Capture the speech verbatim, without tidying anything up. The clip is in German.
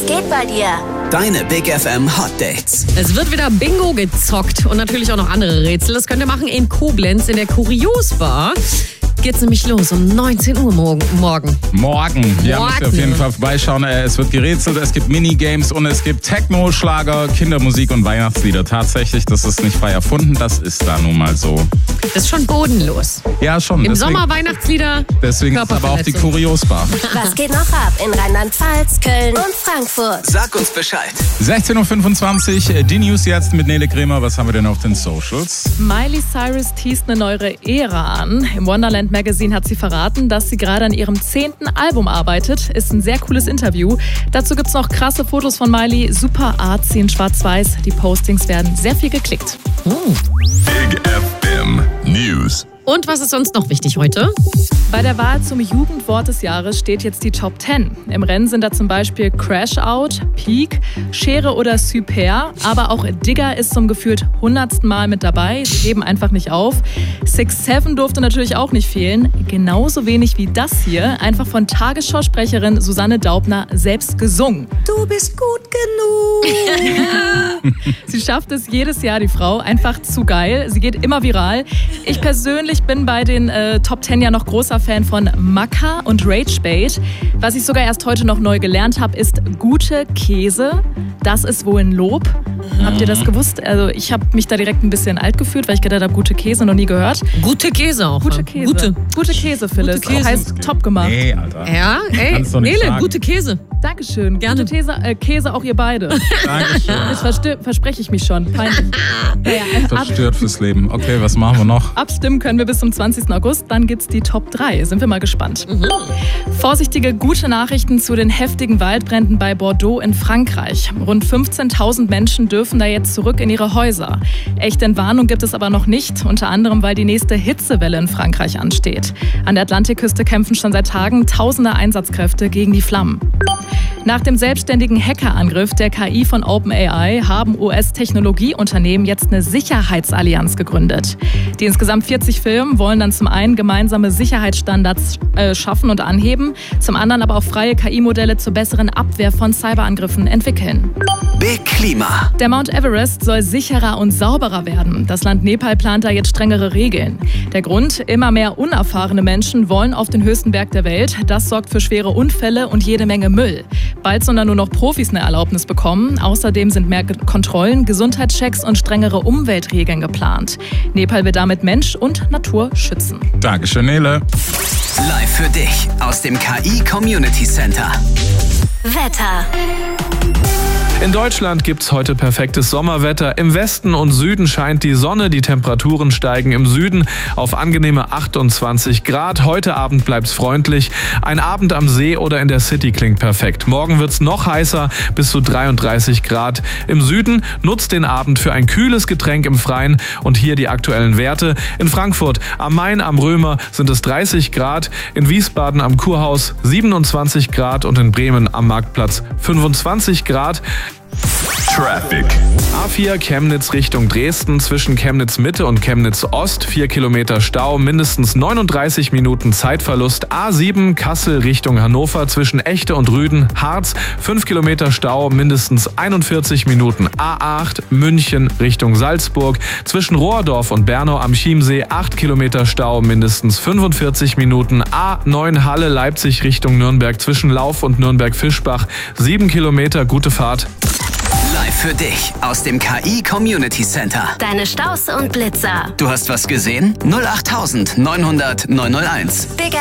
geht bei dir? Deine Big F M Hot Dates. Es wird wieder Bingo gezockt und natürlich auch noch andere Rätsel. Das könnt ihr machen in Koblenz in der Kuriosbar. Geht's nämlich los um neunzehn Uhr morgen. Morgen. Morgen. Ja, müsst ihr auf jeden Fall vorbeischauen. Es wird gerätselt, es gibt Minigames und es gibt Techno, Schlager, Kindermusik und Weihnachtslieder. Tatsächlich, das ist nicht frei erfunden, das ist da nun mal so. Das ist schon bodenlos. Ja, schon. Im deswegen, Sommer Weihnachtslieder. Deswegen ist aber auch die Kuriosbar. Was geht noch ab in Rheinland-Pfalz, Köln und Frankfurt? Sag uns Bescheid. sechzehn Uhr fünfundzwanzig, die News jetzt mit Nele Kremer. Was haben wir denn auf den Socials? Miley Cyrus teast eine neue Ära an. Im Wonderland Magazine hat sie verraten, dass sie gerade an ihrem zehnten Album arbeitet. Ist ein sehr cooles Interview. Dazu gibt's noch krasse Fotos von Miley. Super artsy in schwarz-weiß. Die Postings werden sehr viel geklickt. Oh. Big F M News. Und was ist sonst noch wichtig heute? Bei der Wahl zum Jugendwort des Jahres steht jetzt die Top zehn. Im Rennen sind da zum Beispiel Crash Out, Peak, Schere oder Super. Aber auch Digger ist zum gefühlt hundertsten Mal mit dabei. Sie geben einfach nicht auf. six seven durfte natürlich auch nicht fehlen. Genauso wenig wie das hier. Einfach von Tagesschausprecherin Susanne Daubner selbst gesungen. Du bist gut genug. Sie schafft es jedes Jahr, die Frau. Einfach zu geil. Sie geht immer viral. Ich persönlich bin bei den äh, Top zehn ja noch großer Fan von Maca und Ragebait. Was ich sogar erst heute noch neu gelernt habe, ist gute Käse. Das ist wohl ein Lob. Mhm. Habt ihr das gewusst? Also ich habe mich da direkt ein bisschen alt gefühlt, weil ich gedacht habe, gute Käse noch nie gehört. Gute Käse auch. Gute Käse. Gute, gute Käse, Phyllis. Gute Käse. Heißt top gemacht. Nee, Alter. Ja, ey, Kannst du nicht Nele, sagen. gute Käse. Dankeschön. Gerne. Gute Käse, äh, Käse auch ihr beide. Dankeschön. Das verste- verspreche ich mich schon. Peinlich. Naja, ab- Verstört fürs Leben. Okay, was machen wir noch? Abstimmen können wir bis zum zwanzigsten August. Dann gibt's die Top drei. Sind wir mal gespannt. Mhm. Vorsichtige, gute Nachrichten zu den heftigen Waldbränden bei Bordeaux in Frankreich. Rund fünfzehntausend Menschen dürfen da jetzt zurück in ihre Häuser. Echte Entwarnung gibt es aber noch nicht. Unter anderem, weil die nächste Hitzewelle in Frankreich ansteht. An der Atlantikküste kämpfen schon seit Tagen tausende Einsatzkräfte gegen die Flammen. Nach dem selbstständigen Hackerangriff der K I von OpenAI haben U S-Technologieunternehmen jetzt eine Sicherheitsallianz gegründet. Die insgesamt vierzig Firmen wollen dann zum einen gemeinsame Sicherheitsstandards äh, schaffen und anheben, zum anderen aber auch freie K I-Modelle zur besseren Abwehr von Cyberangriffen entwickeln. Big Klima. Der Mount Everest soll sicherer und sauberer werden. Das Land Nepal plant da jetzt strengere Regeln. Der Grund? Immer mehr unerfahrene Menschen wollen auf den höchsten Berg der Welt. Das sorgt für schwere Unfälle und jede Menge Müll. Bald sollen dann nur noch Profis eine Erlaubnis bekommen. Außerdem sind mehr Kontrollen, Gesundheitschecks und strengere Umweltregeln geplant. Nepal will damit Mensch und Natur schützen. Dankeschön, Nele. Live für dich aus dem K I Community Center. Wetter. In Deutschland gibt's heute perfektes Sommerwetter. Im Westen und Süden scheint die Sonne. Die Temperaturen steigen im Süden auf angenehme achtundzwanzig Grad. Heute Abend bleibt's freundlich. Ein Abend am See oder in der City klingt perfekt. Morgen wird's noch heißer, bis zu dreiunddreißig Grad. Im Süden nutzt den Abend für ein kühles Getränk im Freien. Und hier die aktuellen Werte. In Frankfurt am Main am Römer sind es dreißig Grad. In Wiesbaden am Kurhaus siebenundzwanzig Grad und in Bremen am Marktplatz fünfundzwanzig Grad. Traffic. A vier Chemnitz Richtung Dresden, zwischen Chemnitz Mitte und Chemnitz Ost, vier Kilometer Stau, mindestens neununddreißig Minuten Zeitverlust. A sieben Kassel Richtung Hannover, zwischen Echte und Rüden, Harz, fünf Kilometer Stau, mindestens einundvierzig Minuten. A acht München Richtung Salzburg, zwischen Rohrdorf und Bernau am Chiemsee, acht Kilometer Stau, mindestens fünfundvierzig Minuten. A neun Halle Leipzig Richtung Nürnberg, zwischen Lauf und Nürnberg-Fischbach, sieben Kilometer, gute Fahrt. Live für dich aus dem K I Community Center. Deine Staus und Blitzer. Du hast was gesehen? null acht neunhundert neunhunderteins. Big